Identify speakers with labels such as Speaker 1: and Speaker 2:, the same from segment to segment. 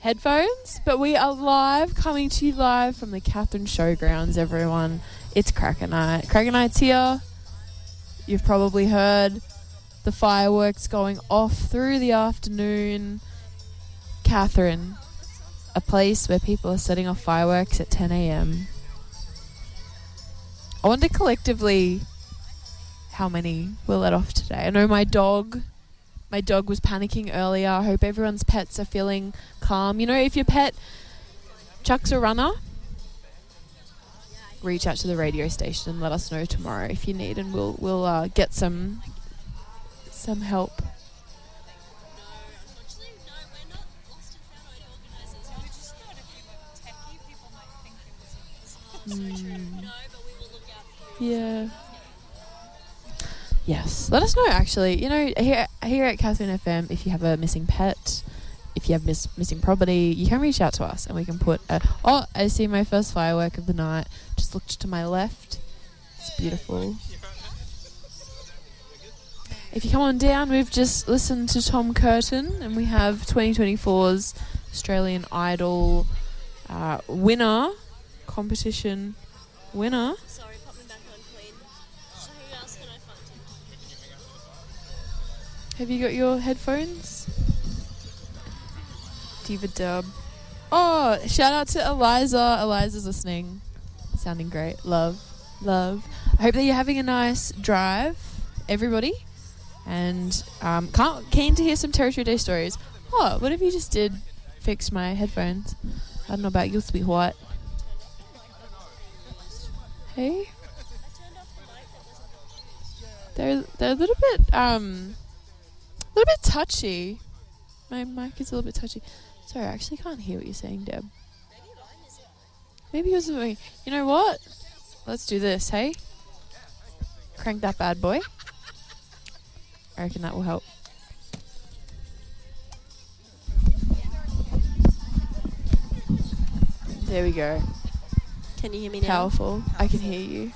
Speaker 1: headphones, but we are live, coming to you live from the Katherine Showgrounds, everyone. It's Cracker Night. Cracker Night's here. You've probably heard the fireworks going off through the afternoon. Katherine, a place where people are setting off fireworks at 10 a.m. I wonder collectively how many were let off today. I know my dog was panicking earlier. I hope everyone's pets are feeling calm. You know, if your pet chucks a runner, reach out to the radio station and let us know tomorrow if you need, and we'll get some help. Yeah. Yes. Let us know, actually. You know, here at Katherine FM, if you have a missing pet, if you have missing property, you can reach out to us and we can put I see my first firework of the night. Just looked to my left. It's beautiful. If you come on down, we've just listened to Tom Curtin, and we have 2024's Australian Idol competition winner.
Speaker 2: Sorry, pop me back on, Queen. So who else can I find?
Speaker 1: Have you got your headphones? Diva Dub. Oh, shout out to Eliza. Eliza's listening. Sounding great. Love. I hope that you're having a nice drive, everybody. And keen to hear some Territory Day stories. Oh, what if you just did fix my headphones? I don't know about you, sweetheart. Hey? They're a little bit touchy. My mic is a little bit touchy. Sorry, I actually can't hear what you're saying, Deb. Maybe yours is me. You know what? Let's do this, hey? Crank that bad boy. I reckon that will help. There we go.
Speaker 2: Can you hear me now?
Speaker 1: Powerful. I can hear you.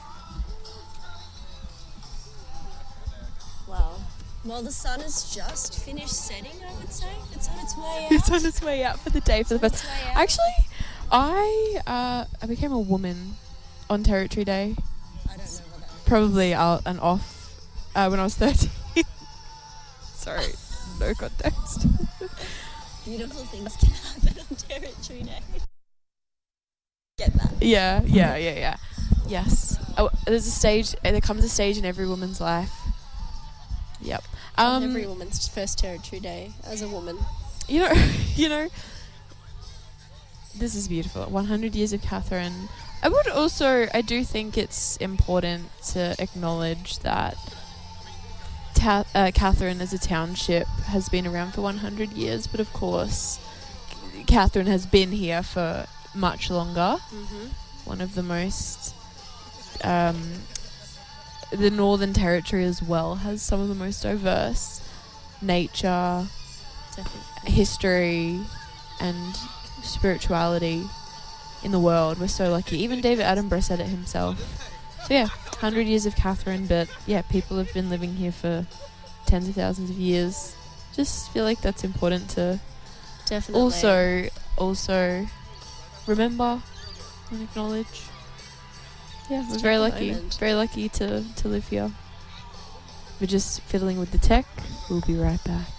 Speaker 2: Wow. Well, the sun has just finished setting, I would say. It's on its way out.
Speaker 1: It's on its way out for the day, for the first. Actually, I became a woman on Territory Day.
Speaker 2: I don't know what that means.
Speaker 1: Probably an off when I was 13. Sorry, no context.
Speaker 2: Beautiful things can happen on Territory Day. Get that?
Speaker 1: Yeah. Yes. Oh, there comes a stage in every woman's life. Yep.
Speaker 2: Every woman's first Territory Day as a woman.
Speaker 1: You know, this is beautiful. 100 years of Katherine. I do think it's important to acknowledge that Katherine as a township has been around for 100 years, but of course Katherine has been here for much longer. Mm-hmm. One of the most the Northern Territory as well has some of the most diverse nature, history and spirituality in the world. We're so lucky. Even David Attenborough said it himself. So yeah, 100 years of Katherine, but yeah, people have been living here for tens of thousands of years. Just feel like that's important to
Speaker 2: definitely
Speaker 1: also remember and acknowledge. Yeah, we're very lucky. Very lucky to live here. We're just fiddling with the tech. We'll be right back.